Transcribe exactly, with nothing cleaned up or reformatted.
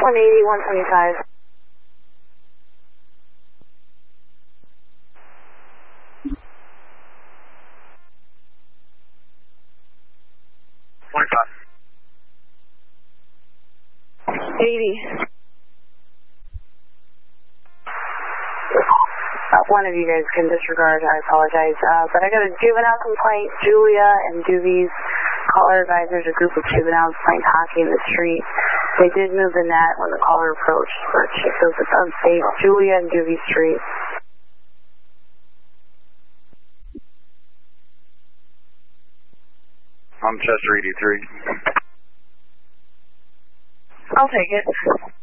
one eighty, one twenty-five. twenty-five. eighty. Uh, one of you guys can disregard, I apologize. Uh, but I got a juvenile complaint. Julia and Doobie's caller advisors, a group of juveniles playing hockey in the street. They did move the net when the caller approached, but she feels it's unsafe. Julia and Doobie Street. I'm Chester eighty-three. I'll take it.